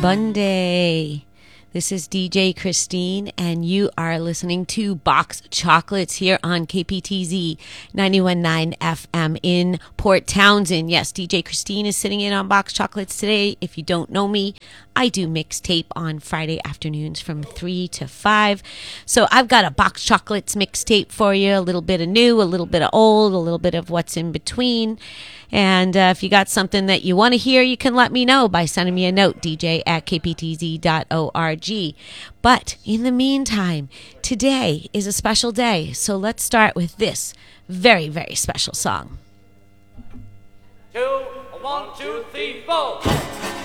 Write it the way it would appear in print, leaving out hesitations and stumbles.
Bunday. This is DJ Christine, and you are listening to Box Chocolates here on KPTZ 91.9 FM in Port Townsend. Yes, DJ Christine is sitting in on Box Chocolates today. If you don't know me, I do mixtape on Friday afternoons from 3 to 5. So I've got a Box Chocolates mixtape for you, a little bit of new, a little bit of old, a little bit of what's in between. And if you got something that you want to hear, you can let me know by sending me a note, dj@kptz.org. But in the meantime, today is a special day. So let's start with this very, very special song. 1, 2, 3, 4.